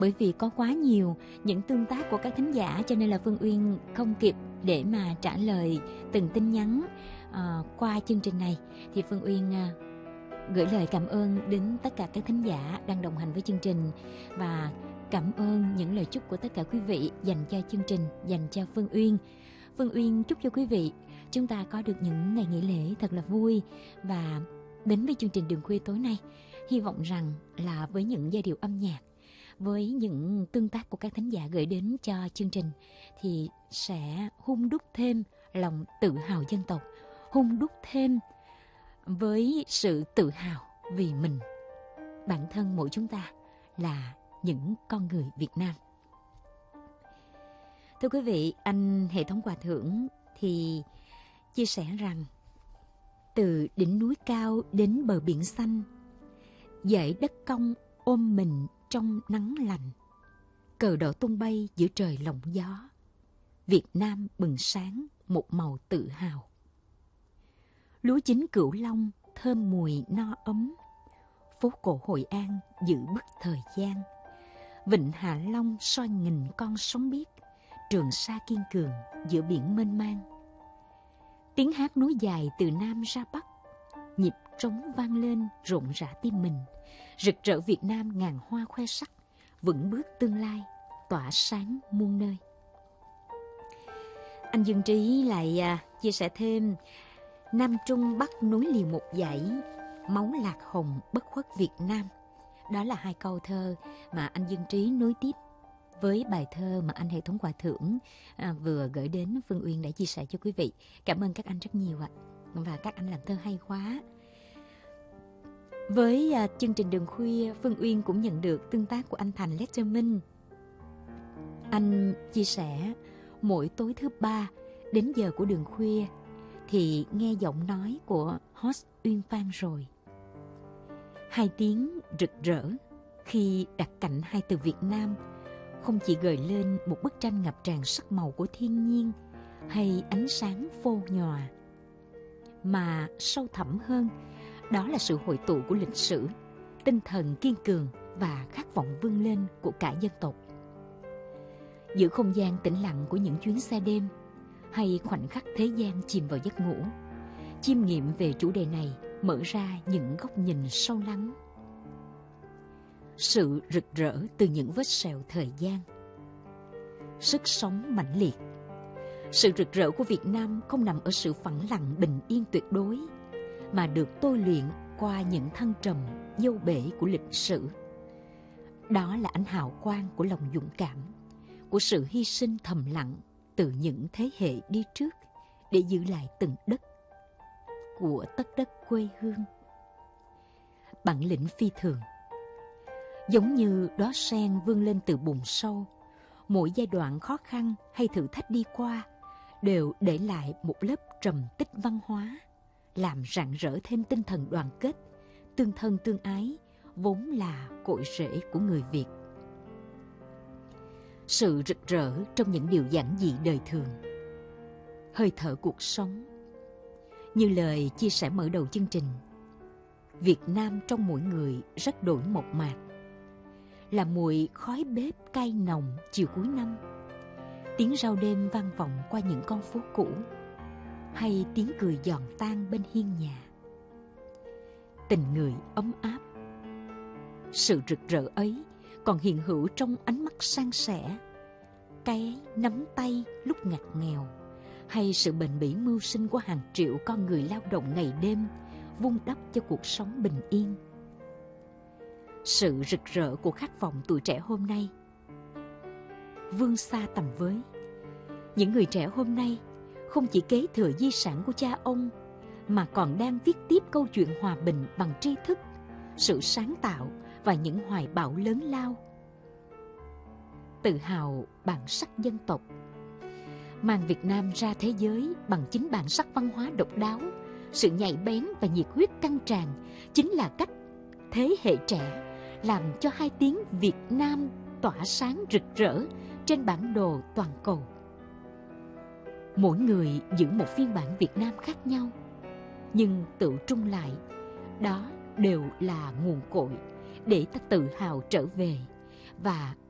bởi vì có quá nhiều những tương tác của các thính giả, cho nên là Phương Uyên không kịp để mà trả lời từng tin nhắn qua chương trình này. Thì Phương Uyên gửi lời cảm ơn đến tất cả các thính giả đang đồng hành với chương trình, và cảm ơn những lời chúc của tất cả quý vị dành cho chương trình, dành cho Phương Uyên. Phương Uyên chúc cho quý vị chúng ta có được những ngày nghỉ lễ thật là vui, và đến với chương trình Đường Khuya tối nay, hy vọng rằng là với những giai điệu âm nhạc, với những tương tác của các thính giả gửi đến cho chương trình, thì sẽ hun đúc thêm lòng tự hào dân tộc, hun đúc thêm với sự tự hào vì mình, bản thân mỗi chúng ta là những con người Việt Nam. Thưa quý vị, anh hệ thống Hòa Thượng thì chia sẻ rằng từ đỉnh núi cao đến bờ biển xanh, dãy đất cong ôm mình trong nắng lành, cờ đỏ tung bay giữa trời lộng gió, Việt Nam bừng sáng một màu tự hào. Lúa chín Cửu Long thơm mùi no ấm, phố cổ Hội An giữ bức thời gian, Vịnh Hạ Long soi nghìn con sóng biếc, Trường Sa kiên cường giữa biển mênh mang. Tiếng hát nối dài từ Nam ra Bắc, nhịp trống vang lên rộn rã tim mình, rực rỡ Việt Nam ngàn hoa khoe sắc, vững bước tương lai, tỏa sáng muôn nơi. Anh Dương Trí lại chia sẻ thêm: Nam Trung Bắc nối liền một dãy, máu lạc hồng bất khuất Việt Nam. Đó là hai câu thơ mà anh Dương Trí nối tiếp với bài thơ mà anh hệ thống Hòa Thượng vừa gửi đến Phương Uyên để chia sẻ cho quý vị. Cảm ơn các anh rất nhiều ạ. Và các anh làm thơ hay quá. Với chương trình Đường Khuya, Phương Uyên cũng nhận được tương tác của anh Thành Letterman. Anh chia sẻ: mỗi tối thứ ba đến giờ của Đường Khuya thì nghe giọng nói của host Uyên Phan rồi. Hai tiếng rực rỡ khi đặt cạnh hai từ Việt Nam không chỉ gợi lên một bức tranh ngập tràn sắc màu của thiên nhiên hay ánh sáng phô nhòa, mà sâu thẳm hơn, đó là sự hội tụ của lịch sử, tinh thần kiên cường và khát vọng vươn lên của cả dân tộc. Giữa không gian tĩnh lặng của những chuyến xe đêm hay khoảnh khắc thế gian chìm vào giấc ngủ, chiêm nghiệm về chủ đề này mở ra những góc nhìn sâu lắng. Sự rực rỡ từ những vết sẹo thời gian, sức sống mãnh liệt. Sự rực rỡ của Việt Nam không nằm ở sự phẳng lặng bình yên tuyệt đối, mà được tôi luyện qua những thăng trầm dâu bể của lịch sử. Đó là ánh hào quang của lòng dũng cảm, của sự hy sinh thầm lặng từ những thế hệ đi trước để giữ lại từng đất của tất đất quê hương. Bản lĩnh phi thường, giống như đóa sen vươn lên từ bùn sâu, mỗi giai đoạn khó khăn hay thử thách đi qua đều để lại một lớp trầm tích văn hóa, làm rạng rỡ thêm tinh thần đoàn kết, tương thân tương ái, vốn là cội rễ của người Việt. Sự rực rỡ trong những điều giản dị đời thường, hơi thở cuộc sống. Như lời chia sẻ mở đầu chương trình, Việt Nam trong mỗi người rất đổi mộc mạc, là mùi khói bếp cay nồng chiều cuối năm, tiếng rao đêm vang vọng qua những con phố cũ, hay tiếng cười giòn tan bên hiên nhà. Tình người ấm áp. Sự rực rỡ ấy còn hiện hữu trong ánh mắt san sẻ, cái nắm tay lúc ngặt nghèo, hay sự bền bỉ mưu sinh của hàng triệu con người lao động ngày đêm, vun đắp cho cuộc sống bình yên. Sự rực rỡ của khát vọng tuổi trẻ hôm nay vươn xa tầm với. Những người trẻ hôm nay không chỉ kế thừa di sản của cha ông, mà còn đang viết tiếp câu chuyện hòa bình bằng tri thức, sự sáng tạo và những hoài bão lớn lao. Tự hào bản sắc dân tộc, mang Việt Nam ra thế giới bằng chính bản sắc văn hóa độc đáo, sự nhạy bén và nhiệt huyết căng tràn chính là cách thế hệ trẻ làm cho hai tiếng Việt Nam tỏa sáng rực rỡ trên bản đồ toàn cầu. Mỗi người giữ một phiên bản Việt Nam khác nhau, nhưng tự trung lại, đó đều là nguồn cội để ta tự hào trở về và